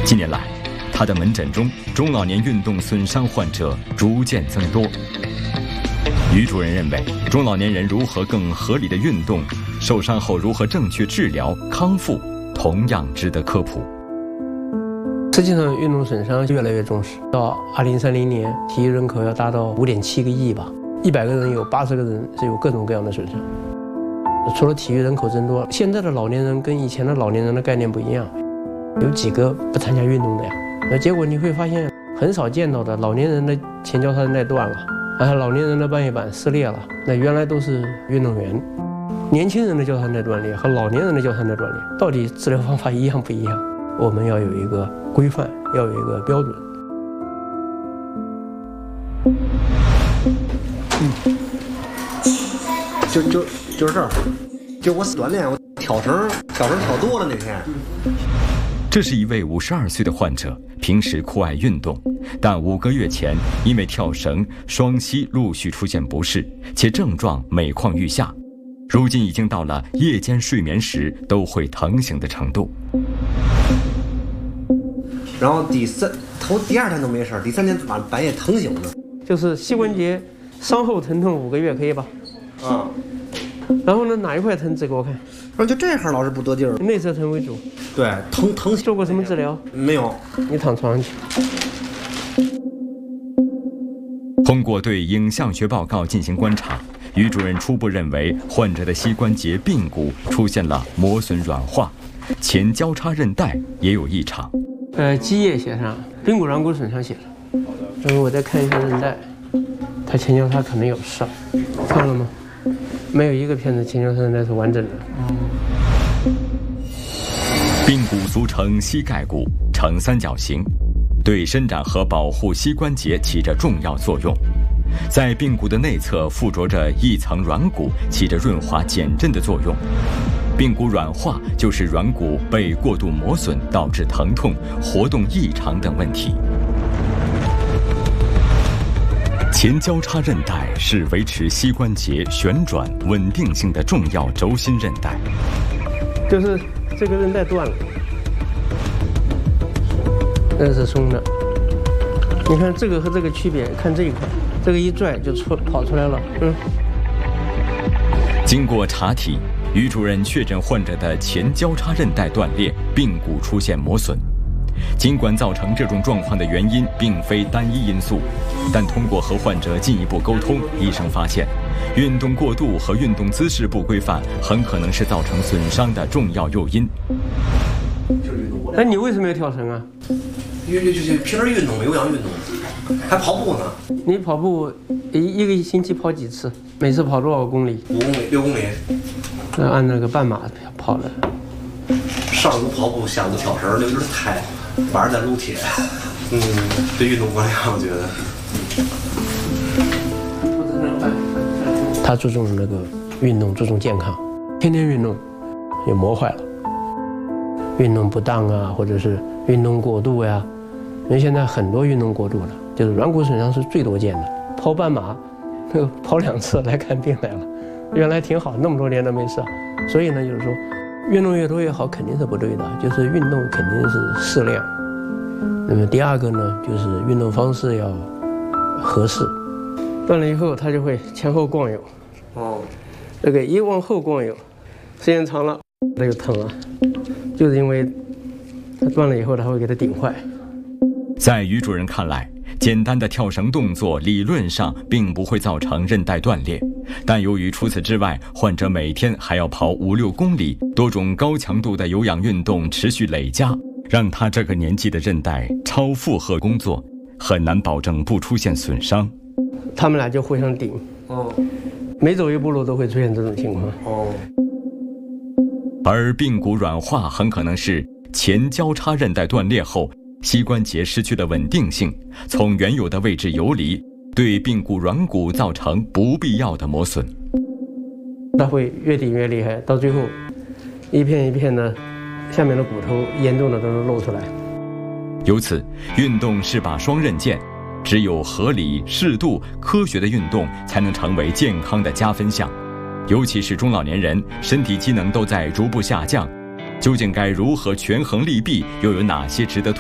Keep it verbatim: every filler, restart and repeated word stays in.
近年来，他的门诊中中老年运动损伤患者逐渐增多。于主任认为，中老年人如何更合理的运动，受伤后如何正确治疗康复，同样值得科普。 实际上，运动损伤越来越重视。到二零三零年，体育人口要达到五点七个亿吧，一百个人有八十个人是有各种各样的损伤。除了体育人口增多，现在的老年人跟以前的老年人的概念不一样，有几个不参加运动的呀？那结果你会发现，很少见到的老年人的前交叉韧带断了，啊，老年人的半月板撕裂了，那原来都是运动员。年轻人的交叉韧带断裂和老年人的交叉韧带断裂，到底治疗方法一样不一样？我们要有一个规范，要有一个标准。 嗯，就就就是这儿，就我锻炼，我跳绳，跳绳跳多了那天。 这是一位五十二岁的患者，平时酷爱运动，但五个月前因为跳绳，双膝陆续出现不适，且症状每况愈下，如今已经到了夜间睡眠时都会疼醒的程度。 然后第三头第二天都没事，第三天晚半夜疼醒了。 就是膝关节伤后疼痛五个月，可以吧？ 啊。 然后呢，哪一块疼指给我看？ 然后就这块老是不得劲儿。 内侧疼为主。 对，疼疼。 做过什么治疗？ 没有。 你躺床上去。 通过对影像学报告进行观察，于主任初步认为患者的膝关节髌骨出现了磨损软化，前交叉韧带也有异常。 呃，基叶写上，髌骨软骨损伤写了。然后我再看一下韧带，它前交叉可能有事，看了吗？没有一个片子前交叉韧带是完整的。 髌骨俗称膝盖骨，呈三角形，对伸展和保护膝关节起着重要作用。在髌骨的内侧附着着一层软骨，起着润滑减震的作用。髌骨软化就是软骨被过度磨损导致疼痛、活动异常等问题。前交叉韧带是维持膝关节旋转稳定性的重要轴心韧带。 就是这个韧带断了，那是松的。你看这个和这个区别，看这一块，这个一拽就出跑出来了。嗯。 经过查体，于主任确诊患者的前交叉韧带断裂，髌骨出现磨损。尽管造成这种状况的原因并非单一因素，但通过和患者进一步沟通，医生发现，运动过度和运动姿势不规范很可能是造成损伤的重要诱因。 那你为什么要跳绳啊？ 因为就是平时运动，有氧运动，还跑步呢。 你跑步一一个星期跑几次？每次跑多少公里？ 五公里，六公里。 那按那个半马跑的。 上午跑步，下午跳绳，那就是太，晚上再撸铁。嗯，对运动不良，我觉得。 他注重那个运动，注重健康，天天运动，也磨坏了。运动不当啊，或者是运动过度呀、啊，因为现在很多运动过度了，就是软骨损伤是最多见的。跑半马，那个跑两次来看病来了，原来挺好，那么多年都没事。所以呢，就是说，运动越多越好，肯定是不对的，就是运动肯定是适量。那么第二个呢，就是运动方式要合适。断了以后，它就会前后逛悠。哦，这个一往后逛悠，时间长了，它就疼了。就是因为它断了以后，它会给它顶坏。 在于主任看来，简单的跳绳动作理论上并不会造成韧带断裂，但由于除此之外，患者每天还要跑五六公里，多种高强度的有氧运动持续累加，让他这个年纪的韧带超负荷工作，很难保证不出现损伤。 他们俩就互相顶，哦，每走一步路都会出现这种情况。哦。 而髌骨软化很可能是前交叉韧带断裂后，膝关节失去了稳定性，从原有的位置游离，对髌骨软骨造成不必要的磨损。 它会越顶越厉害，到最后，一片一片的，下面的骨头严重的都能露出来。 由此，运动是把双刃剑，只有合理、适度、科学的运动，才能成为健康的加分项。尤其是中老年人，身体机能都在逐步下降，究竟该如何权衡利弊，又有哪些值得